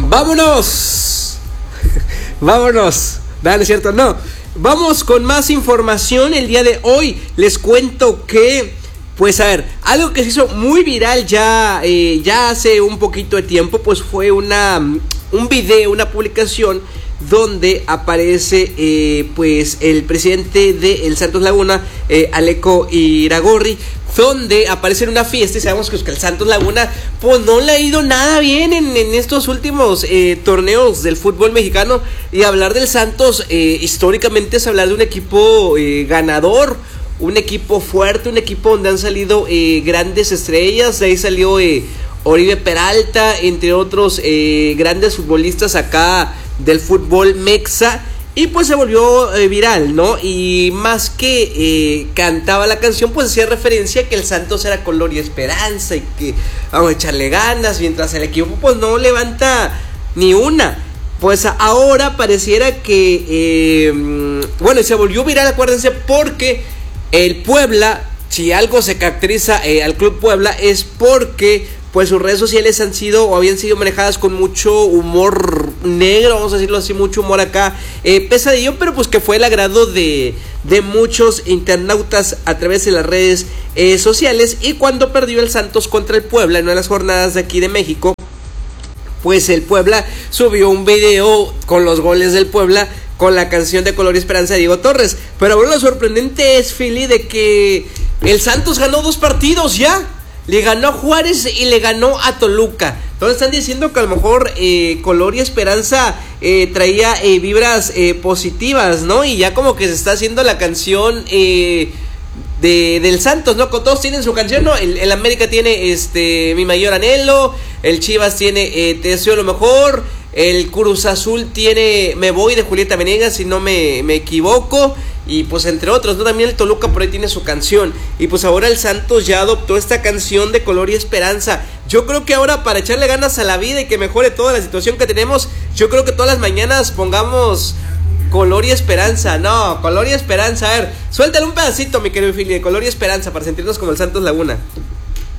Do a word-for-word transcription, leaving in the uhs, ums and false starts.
¡Vámonos! ¡Vámonos! No, no es cierto, no. Vamos con más información el día de hoy. Les cuento que, pues a ver, algo que se hizo muy viral ya, eh, ya hace un poquito de tiempo, pues fue una, un video, una publicación donde aparece eh, pues el presidente de el Santos Laguna, eh, Aleco Iragorri, donde aparece en una fiesta y sabemos que el Santos Laguna pues no le ha ido nada bien en, en estos últimos eh, torneos del fútbol mexicano. Y hablar del Santos eh, históricamente es hablar de un equipo eh, ganador, un equipo fuerte, un equipo donde han salido eh, grandes estrellas. De ahí salió eh, Oribe Peralta, entre otros eh, grandes futbolistas acá del fútbol mexa, y pues se volvió eh, viral, ¿no? Y más que eh, cantaba la canción, pues hacía referencia a que el Santos era color y esperanza y que vamos a echarle ganas, mientras el equipo pues no levanta ni una. Pues ahora pareciera que eh, bueno, se volvió viral, acuérdense, porque el Puebla, si algo se caracteriza eh, al Club Puebla, es porque pues sus redes sociales han sido o habían sido manejadas con mucho humor negro, vamos a decirlo así, mucho humor acá, eh, pesadillo, pero pues que fue el agrado de, de muchos internautas a través de las redes eh, sociales. Y cuando perdió el Santos contra el Puebla en una de las jornadas de aquí de México, pues el Puebla subió un video con los goles del Puebla, con la canción de Color y Esperanza de Diego Torres. Pero bueno, lo sorprendente es, Philly, de que el Santos ganó dos partidos ya. Le ganó a Juárez y le ganó a Toluca. Entonces están diciendo que a lo mejor eh, Color y Esperanza eh, traía eh, vibras eh, positivas, ¿no? Y ya como que se está haciendo la canción eh, de, del Santos, ¿no? Todos tienen su canción, ¿no? El, el América tiene este Mi Mayor Anhelo, el Chivas tiene eh, Te deseo lo mejor, el Cruz Azul tiene Me Voy de Julieta Venegas, si no me, me equivoco. Y pues entre otros, ¿no? También el Toluca por ahí tiene su canción. Y pues ahora el Santos ya adoptó esta canción de Color y Esperanza. Yo creo que ahora, para echarle ganas a la vida y que mejore toda la situación que tenemos, yo creo que todas las mañanas pongamos Color y Esperanza. No, Color y Esperanza. A ver, suéltale un pedacito, mi querido Philly, de Color y Esperanza, para sentirnos como el Santos Laguna.